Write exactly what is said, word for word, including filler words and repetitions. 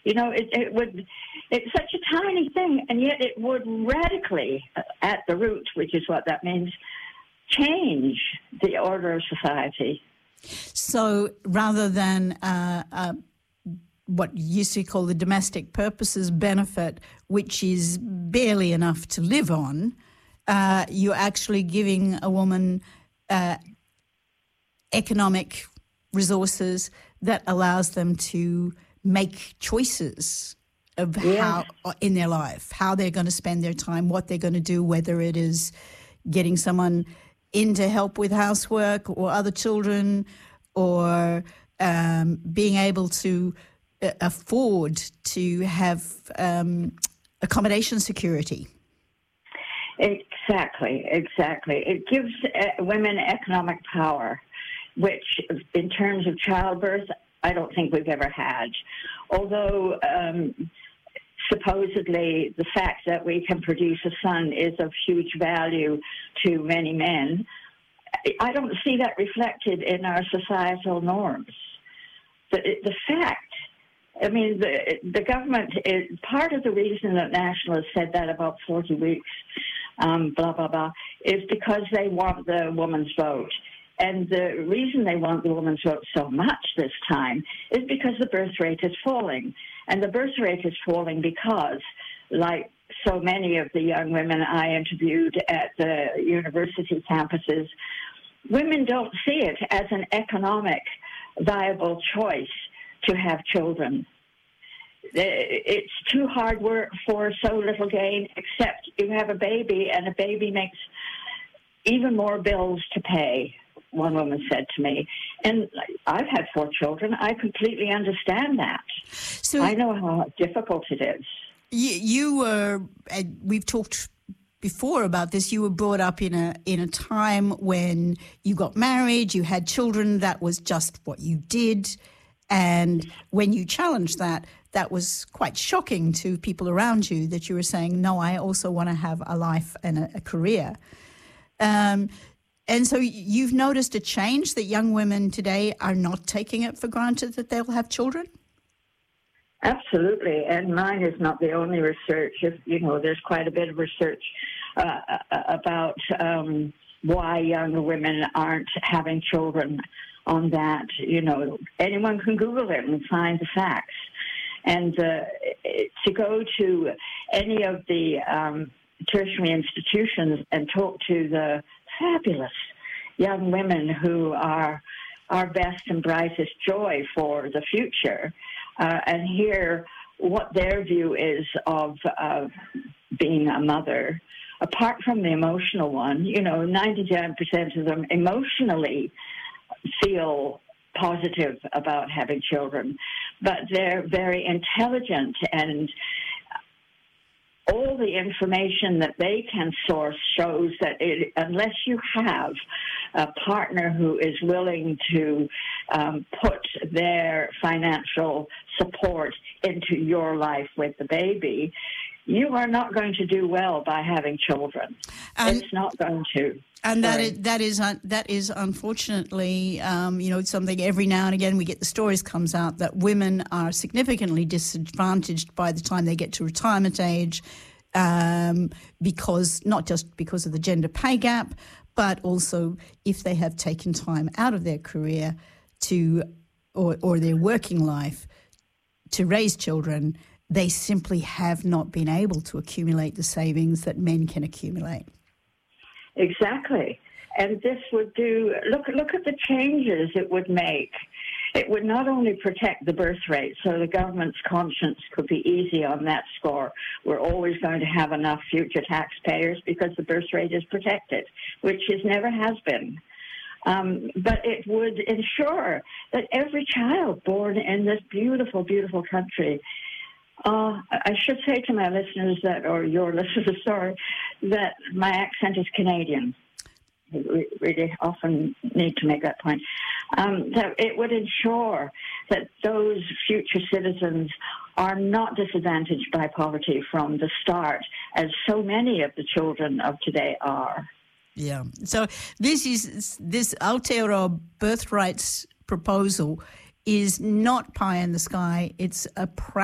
You know, it, it would, it's such a tiny thing, and yet it would radically, uh, at the root, which is what that means, change the order of society. So rather than uh, uh, what used to be called the domestic purposes benefit, which is barely enough to live on, uh, you're actually giving a woman uh, economic resources that allows them to make choices of Yeah. how in their life, how they're going to spend their time, what they're going to do, whether it is getting someone in to help with housework or other children, or um, being able to uh, afford to have um, accommodation security. Exactly, exactly. It gives uh, women economic power, which in terms of childbirth, I don't think we've ever had. Although um, supposedly the fact that we can produce a son is of huge value to many men, I don't see that reflected in our societal norms. The, the fact, I mean, the, the government, is, part of the reason that nationalists said that about forty weeks, um, blah, blah, blah, is because they want the woman's vote. And the reason they want the woman's vote so much this time is because the birth rate is falling. And the birth rate is falling because, like so many of the young women I interviewed at the university campuses, women don't see it as an economic viable choice to have children. It's too hard work for so little gain, except you have a baby, and a baby makes even more bills to pay, one woman said to me. And I've had four children. I completely understand that. So I know how difficult it is. You, you were, uh, we've talked before about this, you were brought up in a in a time when you got married, you had children, that was just what you did. And when you challenged that, that was quite shocking to people around you, that you were saying, no, I also want to have a life and a, a career. Um, and so you've noticed a change that young women today are not taking it for granted that they'll have children? Absolutely, and mine is not the only research. If, you know, there's quite a bit of research uh, about um, why younger women aren't having children on that. You know, anyone can Google it and find the facts. And uh, to go to any of the um, tertiary institutions and talk to the fabulous young women who are our best and brightest joy for the future, uh, and hear what their view is of uh, being a mother, apart from the emotional one. You know, ninety-nine percent of them emotionally feel positive about having children, but they're very intelligent, and all the information that they can source shows that it, unless you have a partner who is willing to um, put their financial support into your life with the baby, you are not going to do well by having children. And, it's not going to. And that Sorry. is, that is un, that is unfortunately, um, you know, something every now and again we get the stories comes out that women are significantly disadvantaged by the time they get to retirement age, um, because not just because of the gender pay gap, but also if they have taken time out of their career to or, or their working life to raise children, they simply have not been able to accumulate the savings that men can accumulate. Exactly. And this would do, look, look at the changes it would make. It would not only protect the birth rate, so the government's conscience could be easy on that score. We're always going to have enough future taxpayers because the birth rate is protected, which is never has been. Um, but it would ensure that every child born in this beautiful, beautiful country, Uh, I should say to my listeners that, or your listeners, sorry, that my accent is Canadian. We really often need to make that point. Um, that it would ensure that those future citizens are not disadvantaged by poverty from the start, as so many of the children of today are. Yeah. So this is this Aotearoa birthrights proposal is not pie in the sky. It's a